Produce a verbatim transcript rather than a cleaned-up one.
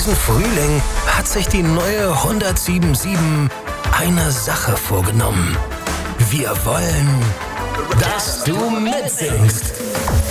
diesen Frühling hat sich die neue hundertsiebenundsiebzig eine Sache vorgenommen. Wir wollen, dass du mitsingst.